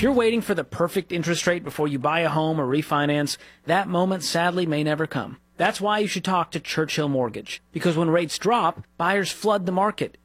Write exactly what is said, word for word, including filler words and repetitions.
If you're waiting for the perfect interest rate before you buy a home or refinance, that moment sadly may never come. That's why you should talk to Churchill Mortgage. Because when rates drop, buyers flood the market.